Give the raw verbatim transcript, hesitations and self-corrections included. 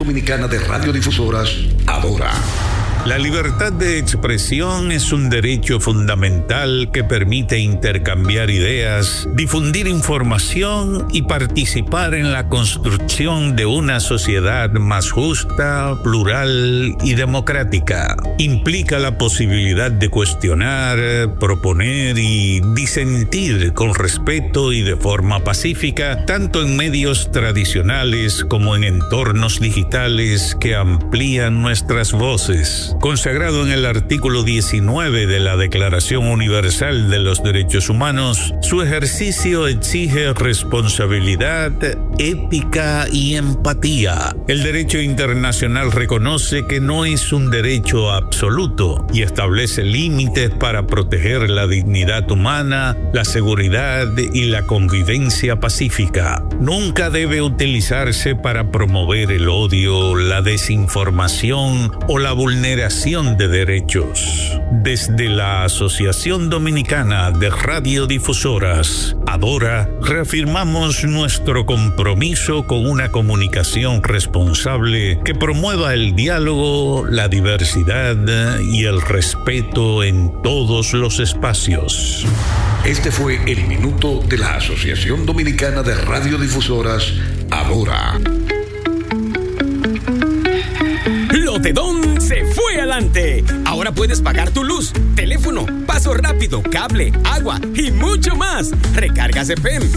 Dominicana de Radiodifusoras, Adora. La libertad de expresión es un derecho fundamental que permite intercambiar ideas, difundir información y participar en la construcción de una sociedad más justa, plural y democrática. Implica la posibilidad de cuestionar, proponer y disentir con respeto y de forma pacífica, tanto en medios tradicionales como en entornos digitales que amplían nuestras voces. Consagrado en el artículo diecinueve de la Declaración Universal de los Derechos Humanos, su ejercicio exige responsabilidad, ética y empatía. El derecho internacional reconoce que no es un derecho absoluto y establece límites para proteger la dignidad humana, la seguridad y la convivencia pacífica. Nunca debe utilizarse para promover el odio, la desinformación o la vulneración de derechos. Desde la Asociación Dominicana de Radiodifusoras, Adora, reafirmamos nuestro compromiso con una comunicación responsable que promueva el diálogo, la diversidad y el respeto en todos los espacios. Este fue el minuto de la Asociación Dominicana de Radiodifusoras, Adora. Lotedón se fue adelante. Ahora puedes pagar tu luz, teléfono, paso rápido, cable, agua y mucho más. Recargas E P E M,